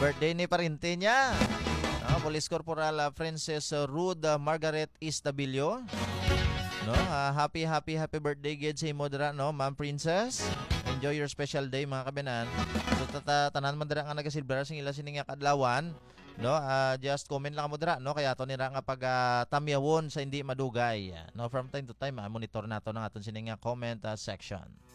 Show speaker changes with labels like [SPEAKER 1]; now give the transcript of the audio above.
[SPEAKER 1] Birthday ni parinte niya. Police Corporal Princess Ruth Margaret Istabilio. No, happy birthday gid sa imo dira, no, Ma'am Princess. Enjoy your special day mga kabinan. So tanan man dira nga nagasilbrar sing ila sining kadlawan, no? Just comment lang mo dira, no, kaya to nira nga pag tamyawon sa hindi madugay. No, from time to time monitor nato ng aton sining comment section.